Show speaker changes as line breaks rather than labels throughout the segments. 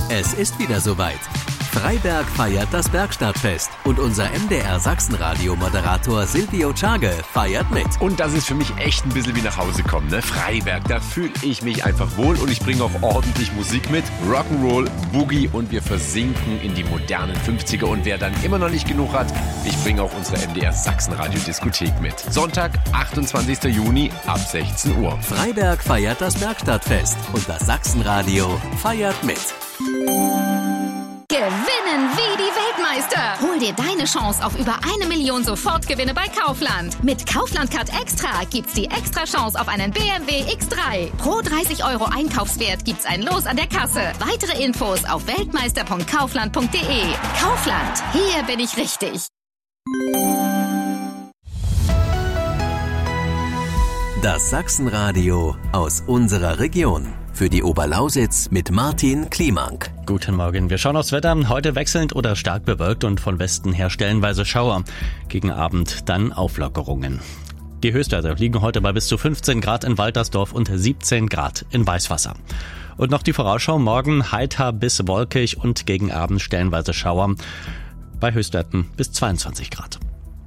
Es ist wieder soweit. Freiberg feiert das Bergstadtfest und unser MDR Sachsenradio-Moderator Silvio Czage feiert mit.
Und das ist für mich echt ein bisschen wie nach Hause kommen, ne? Freiberg, da fühle ich mich einfach wohl und ich bringe auch ordentlich Musik mit. Rock'n'Roll, Boogie und wir versinken in die modernen 50er. Und wer dann immer noch nicht genug hat, ich bringe auch unsere MDR Sachsenradio-Diskothek mit. Sonntag, 28. Juni ab 16 Uhr.
Freiberg feiert das Bergstadtfest und das Sachsenradio feiert mit.
Gewinnen wie die Weltmeister. Hol dir deine Chance auf über 1 Million Sofortgewinne bei Kaufland. Mit Kaufland Card Extra gibt's die extra Chance auf einen BMW X3. Pro 30 € Einkaufswert gibt's ein Los an der Kasse. Weitere Infos auf weltmeister.kaufland.de. Kaufland, hier bin ich richtig.
Das Sachsenradio aus unserer Region. Für die Oberlausitz mit Martin Kliemank.
Guten Morgen. Wir schauen aufs Wetter. Heute wechselnd oder stark bewölkt und von Westen her stellenweise Schauer. Gegen Abend dann Auflockerungen. Die Höchstwerte liegen heute bei bis zu 15 Grad in Waltersdorf und 17 Grad in Weißwasser. Und noch die Vorausschau. Morgen heiter bis wolkig und gegen Abend stellenweise Schauer. Bei Höchstwerten bis 22 Grad.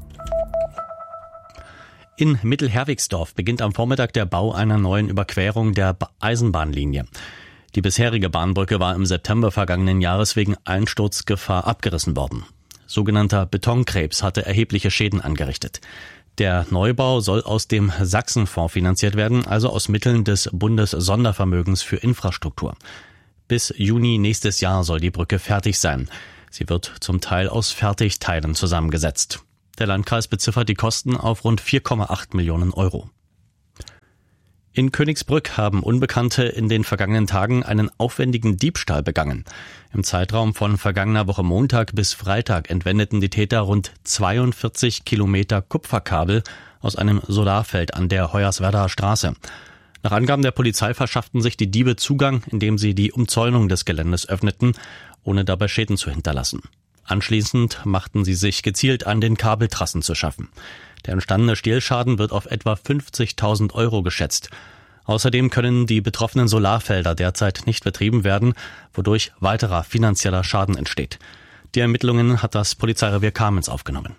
In Mittelherwigsdorf beginnt am Vormittag der Bau einer neuen Überquerung der Eisenbahnlinie. Die bisherige Bahnbrücke war im September vergangenen Jahres wegen Einsturzgefahr abgerissen worden. Sogenannter Betonkrebs hatte erhebliche Schäden angerichtet. Der Neubau soll aus dem Sachsenfonds finanziert werden, also aus Mitteln des Bundessondervermögens für Infrastruktur. Bis Juni nächstes Jahr soll die Brücke fertig sein. Sie wird zum Teil aus Fertigteilen zusammengesetzt. Der Landkreis beziffert die Kosten auf rund 4,8 Millionen €. In Königsbrück haben Unbekannte in den vergangenen Tagen einen aufwendigen Diebstahl begangen. Im Zeitraum von vergangener Woche Montag bis Freitag entwendeten die Täter rund 42 Kilometer Kupferkabel aus einem Solarfeld an der Hoyerswerdaer Straße. Nach Angaben der Polizei verschafften sich die Diebe Zugang, indem sie die Umzäunung des Geländes öffneten, ohne dabei Schäden zu hinterlassen. Anschließend machten sie sich gezielt an, den Kabeltrassen zu schaffen. Der entstandene Stehlschaden wird auf etwa 50.000 € geschätzt. Außerdem können die betroffenen Solarfelder derzeit nicht betrieben werden, wodurch weiterer finanzieller Schaden entsteht. Die Ermittlungen hat das Polizeirevier Kamenz aufgenommen.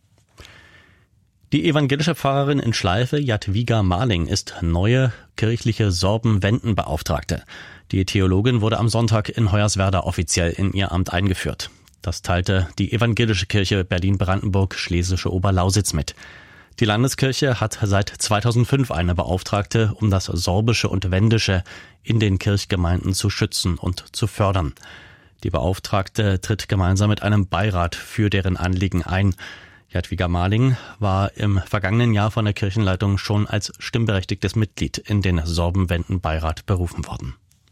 Die evangelische Pfarrerin in Schleife, Jadwiga Marling, ist neue kirchliche Sorbenwendenbeauftragte. Die Theologin wurde am Sonntag in Hoyerswerda offiziell in ihr Amt eingeführt. Das teilte die Evangelische Kirche Berlin-Brandenburg-Schlesische Oberlausitz mit. Die Landeskirche hat seit 2005 eine Beauftragte, um das Sorbische und Wendische in den Kirchgemeinden zu schützen und zu fördern. Die Beauftragte tritt gemeinsam mit einem Beirat für deren Anliegen ein. Jadwiga Marling war im vergangenen Jahr von der Kirchenleitung schon als stimmberechtigtes Mitglied in den Sorbenwendenbeirat berufen worden.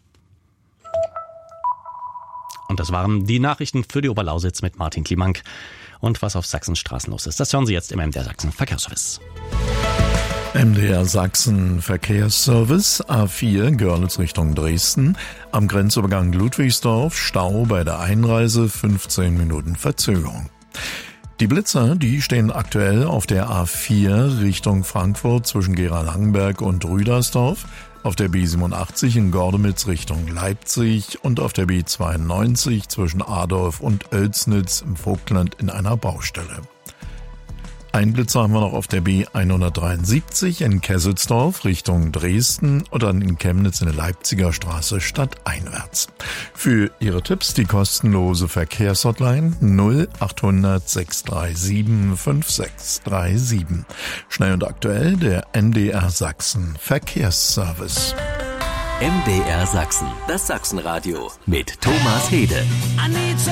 Und das waren die Nachrichten für die Oberlausitz mit Martin Kliemank. Und was auf Sachsens Straßen los ist, das hören Sie jetzt im MDR Sachsen Verkehrsservice.
MDR Sachsen Verkehrsservice, A4 Görlitz Richtung Dresden. Am Grenzübergang Ludwigsdorf, Stau bei der Einreise, 15 Minuten Verzögerung. Die Blitzer, die stehen aktuell auf der A4 Richtung Frankfurt zwischen Gera-Langenberg und Rüdersdorf, auf der B87 in Gordemitz Richtung Leipzig und auf der B92 zwischen Adorf und Oelsnitz im Vogtland in einer Baustelle. Ein Blitzer haben wir noch auf der B173 in Kesselsdorf Richtung Dresden und dann in Chemnitz in der Leipziger Straße stadteinwärts. Für Ihre Tipps die kostenlose Verkehrshotline 0800 637 5637. Schnell und aktuell der MDR Sachsen Verkehrsservice.
MDR Sachsen, das Sachsenradio mit Thomas Hede.